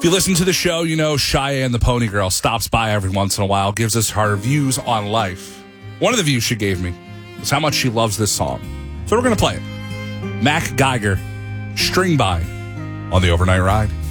If you listen to the show, you know Cheyenne the Pony Girl stops by every once in a while, gives us her views on life. One of the views she gave me is how much she loves this song. So we're going to play it. Mac Geiger, String By, on the Overnight Ride.